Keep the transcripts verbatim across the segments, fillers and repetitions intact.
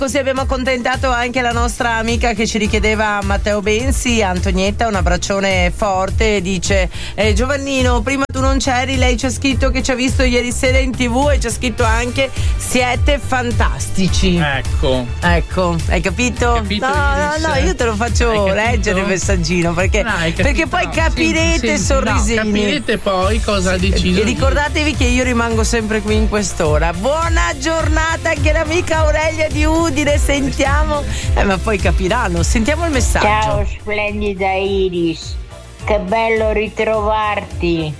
Così abbiamo accontentato anche la nostra amica che ci richiedeva Matteo Bensi, Antonietta, un abbraccione forte. Dice eh, Giovannino, prima tu non c'eri, lei ci ha scritto che ci ha visto ieri sera in tv e ci ha scritto anche siete fantastici. Ecco. Ecco, hai capito? capito no, no, no, io te lo faccio leggere il messaggino perché, no, perché poi no, capirete senti, senti, sorrisini. No, capirete poi cosa ha deciso. E ricordatevi che io rimango sempre qui in quest'ora. Buona giornata anche l'amica Aurelia di Udine, sentiamo. Eh, ma poi capiranno, sentiamo il messaggio. Ciao splendida Iris, che bello ritrovarti.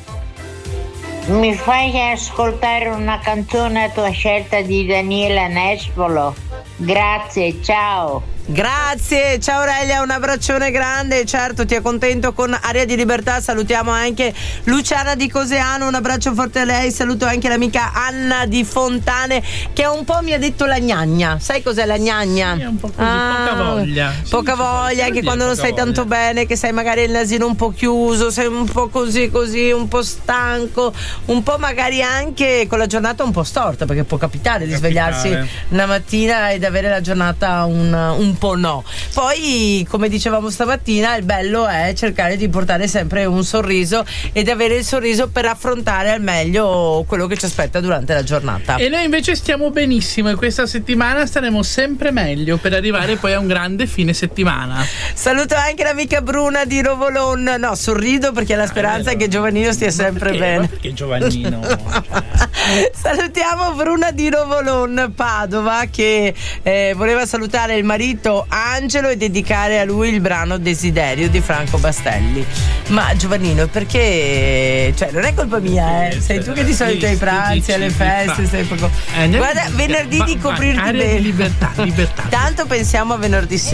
Mi fai ascoltare una canzone a tua scelta di Daniela Nespolo? Grazie, ciao. Grazie, ciao Aurelia, un abbraccione grande. Certo, ti accontento con Aria di Libertà. Salutiamo anche Luciana di Coseano, un abbraccio forte a lei. Saluto anche l'amica Anna di Fontane che un po' mi ha detto la gnagna. Sai cos'è la gnagna? Sì, un po' così, ah, poca voglia. Poca sì, voglia, anche quando non stai voglia. tanto bene, che sei magari il nasino un po' chiuso, sei un po' così così, un po' stanco, un po' magari anche con la giornata un po' storta, perché può capitare di capitare. svegliarsi una mattina ed avere la giornata un, un po' no. Poi, come dicevamo stamattina, il bello è cercare di portare sempre un sorriso ed avere il sorriso per affrontare al meglio quello che ci aspetta durante la giornata. E noi invece stiamo benissimo e questa settimana staremo sempre meglio per arrivare poi a un grande fine settimana. Saluto anche l'amica Bruna di Rovolon. No, sorrido perché la speranza ah, è che Giovannino stia sempre perché? bene. Ma perché Giovannino? Cioè. Salutiamo Bruna di Rovolon, Padova, che eh, voleva salutare il marito Angelo e dedicare a lui il brano Desiderio di Franco Bastelli. Ma Giovannino, perché cioè non è colpa mia, eh? Sei tu che di solito ai pranzi, alle feste, sei poco... eh, Guarda, venerdì va, di coprirti va, bene. Di libertà, libertà. Tanto pensiamo a venerdì sera.